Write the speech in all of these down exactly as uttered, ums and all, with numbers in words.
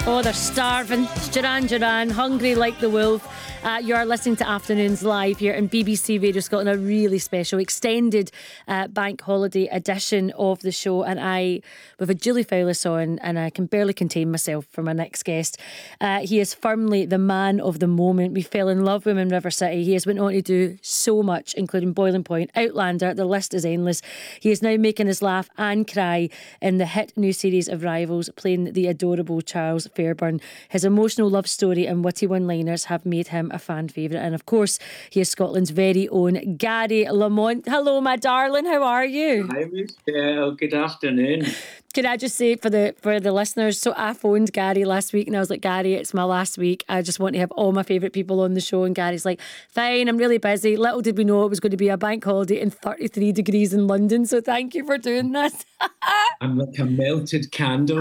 Oh, they're starving. It's Duran Duran, hungry like the wolf. Uh, you are listening to Afternoons Live here in B B C Radio Scotland, a really special extended uh, bank holiday edition of the show. And I, with a Julie Fowlis on, and I can barely contain myself for my next guest. Uh, he is firmly the man of the moment. We fell in love with him in River City. He has went on to do so much, including Boiling Point, Outlander. The list is endless. He is now making us laugh and cry in the hit new series of Rivals, playing the adorable Charles Fairburn. His emotional love story and witty one-liners have made him a fan favourite. And of course, he is Scotland's very own Gary Lamont. Hello, my darling. How are you? Hi, Michelle. Good afternoon. Can I just say for the for the listeners, so I phoned Gary last week and I was like, Gary, it's my last week. I just want to have all my favourite people on the show. And Gary's like, fine, I'm really busy. Little did we know it was going to be a bank holiday in thirty-three degrees in London. So thank you for doing this. I'm like a melted candle.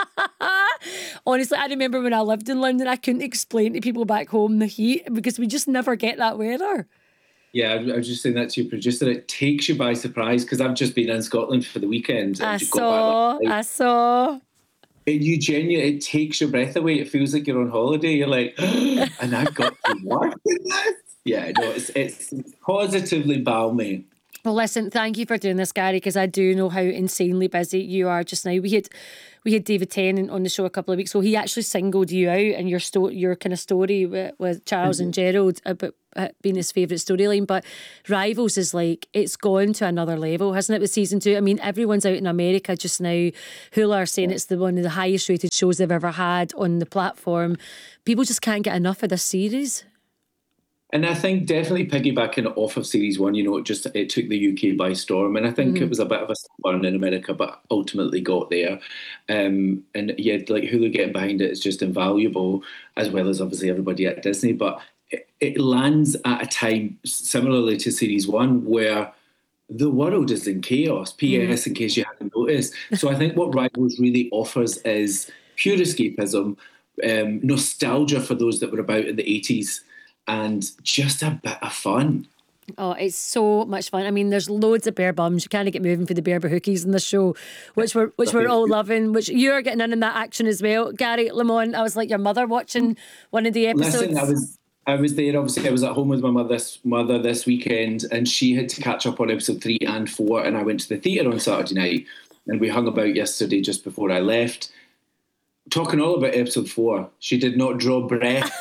Honestly, I remember when I lived in London, I couldn't explain to people back home the heat because we just never get that weather. Yeah, I was just saying that to your producer. It takes you by surprise because I've just been in Scotland for the weekend. I saw, I saw. It, you genuinely, it takes your breath away. It feels like you're on holiday. You're like, and I've got to work in this. Yeah, no, it's it's positively balmy. Well, listen, thank you for doing this, Gary, because I do know how insanely busy you are just now. We had we had David Tennant on the show a couple of weeks ago. He actually singled you out and your sto- your kind of story with, with Charles mm-hmm. and Gerald about uh, being his favourite storyline. But Rivals is like, it's gone to another level, hasn't it, with season two? I mean, everyone's out in America just now. Hulu are saying it's the one of the highest rated shows they've ever had on the platform. People just can't get enough of this series. And I think definitely piggybacking off of series one, you know, it just it took the U K by storm. And I think mm-hmm. it was a bit of a burn in America, but ultimately got there. Um, and yeah, like Hulu getting behind it is just invaluable, as well as obviously everybody at Disney. But it, it lands at a time similarly to series one where the world is in chaos. P S, mm-hmm. in case you hadn't noticed. So I think what Rivals really offers is pure escapism, um, nostalgia for those that were about in the eighties. And just a bit of fun. Oh, it's so much fun. I mean, there's loads of bare bums. You can't get moving for the bare hookies in the show, which we're which we're all loving. Which you're getting in in that action as well, Gary Lamont. I was like your mother watching one of the episodes. Listen, I was I was there. Obviously, I was at home with my mother's mother this weekend, and she had to catch up on episode three and four. And I went to the theatre on Saturday night, and we hung about yesterday just before I left, talking all about episode four. She did not draw breath.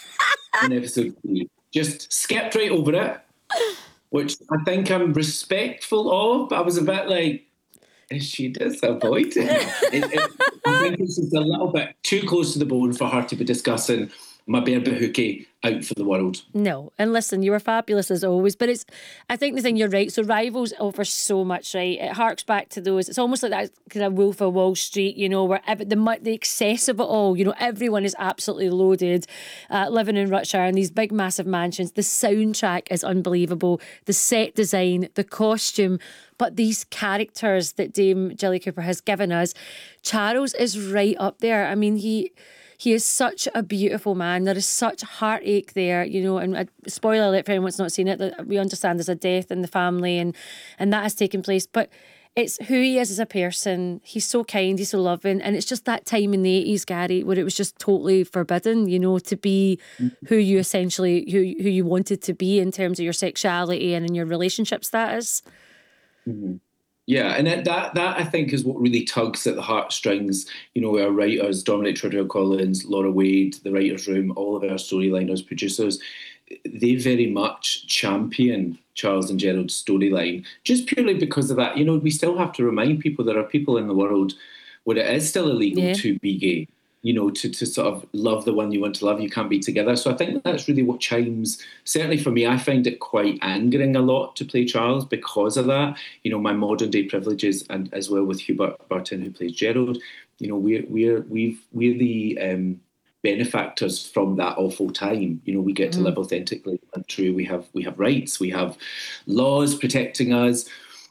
In episode three, just skipped right over it, which I think I'm respectful of, but I was a bit like, is she disappointed? it, it, I think it's just a little bit too close to the bone for her to be discussing my Bear Bahookie out for the world. No, and listen, you were fabulous as always, but it's, I think the thing, you're right, so Rivals offers so much, right? It harks back to those, it's almost like that kind of Wolf of Wall Street, you know, where every, the the excess of it all, you know, everyone is absolutely loaded, uh, living in Rutshire in these big massive mansions. The soundtrack is unbelievable, the set design, the costume, but these characters that Dame Jilly Cooper has given us, Charles is right up there. I mean, he... He is such a beautiful man. There is such heartache there, you know, and a spoiler alert for anyone that's not seen it, that we understand there's a death in the family and, and that has taken place. But it's who he is as a person. He's so kind, he's so loving. And it's just that time in the eighties, Gary, where it was just totally forbidden, you know, to be who you essentially, who, who you wanted to be in terms of your sexuality and in your relationship status. Mm-hmm. Yeah, and that, that that I think is what really tugs at the heartstrings. You know, our writers, Dominic Treadwell-Collins, Laura Wade, the writers' room, all of our storyliners, producers, they very much champion Charles and Gerald's storyline, just purely because of that. You know, we still have to remind people there are people in the world where it is still illegal yeah. to be gay. You know, to, to sort of love the one you want to love, you can't be together. So I think that's really what chimes, certainly for me, I find it quite angering a lot to play Charles because of that. You know, my modern day privileges, and as well with Hubert Burton, who plays Gerald, you know, we're, we're, we've, we're the um, benefactors from that awful time. You know, we get mm. to live authentically and true. We have, we have rights, we have laws protecting us.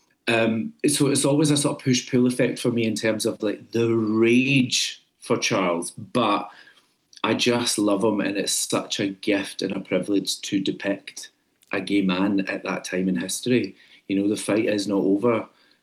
Um, so it's always a sort of push-pull effect for me in terms of like the rage for Charles, but I just love him, and it's such a gift and a privilege to depict a gay man at that time in history. You know, the fight is not over.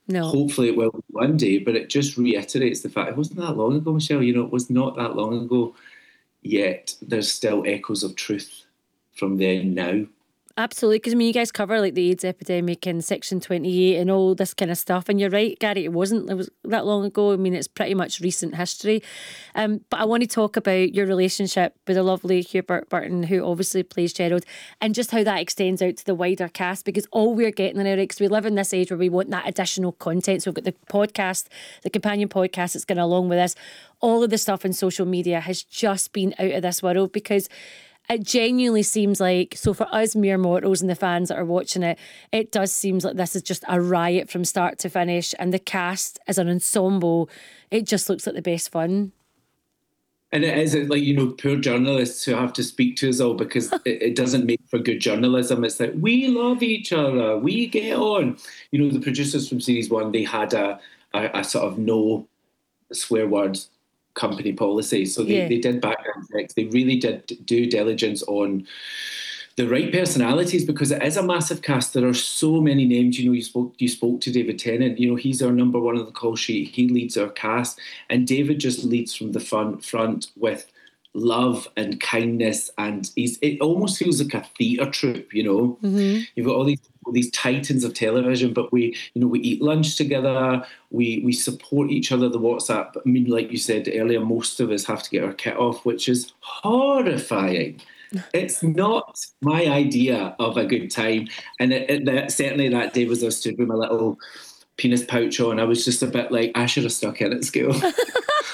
No. Hopefully it will be one day, but it just reiterates the fact it wasn't that long ago, Michelle. You know, it was not that long ago, yet there's still echoes of truth from then now. Absolutely, because I mean, you guys cover like the AIDS epidemic and Section twenty-eight and all this kind of stuff, and you're right, Gary, it wasn't it was that long ago. I mean, it's pretty much recent history. Um, but I want to talk about your relationship with the lovely Hubert Burton, who obviously plays Gerald, and just how that extends out to the wider cast, because all we're getting now, because we live in this age where we want that additional content. So we've got the podcast, the companion podcast that's going along with this. All of the stuff in social media has just been out of this world, because it genuinely seems like, so for us mere mortals and the fans that are watching it, it does seem like this is just a riot from start to finish, and the cast as an ensemble, it just looks like the best fun. And it is like, you know, poor journalists who have to speak to us all, because it, it doesn't make for good journalism. It's like, we love each other, we get on. You know, the producers from series one, they had a, a, a sort of no swear words company policy. So they, Yeah. they did background checks. They really did do diligence on the right personalities, because it is a massive cast. There are so many names. You know, you spoke you spoke to David Tennant. You know, he's our number one on the call sheet. He leads our cast. And David just leads from the front front with love and kindness, and he's it almost feels like a theatre troupe, you know. Mm-hmm. You've got all these all these titans of television, but we, you know, we eat lunch together, we we support each other, the WhatsApp. I mean, like you said earlier, most of us have to get our kit off, which is horrifying. It's not my idea of a good time. And it, it, that, certainly that day was I stood with my little penis pouch on. I was just a bit like, I should have stuck in at school.